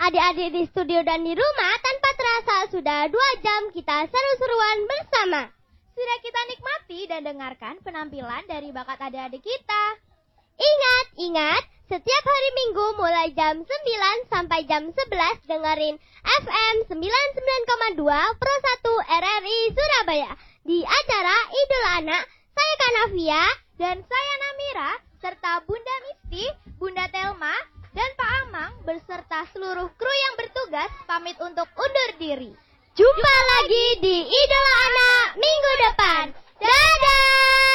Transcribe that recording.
Adik-adik di studio dan di rumah, tanpa terasa sudah 2 jam kita seru-seruan bersama. Sudah kita nikmati dan dengarkan penampilan dari bakat adik-adik kita. Ingat, setiap hari Minggu mulai jam 9 sampai jam 11 dengerin FM 99,2 Pro 1 RRI Surabaya. Di acara Idul Anak, saya Kanavia dan saya Namira, serta Bunda Misti, Bunda Telma, dan Pak Amang beserta seluruh kru yang bertugas pamit untuk undur diri. Jumpa lagi di Idul Anak minggu depan. Dadah!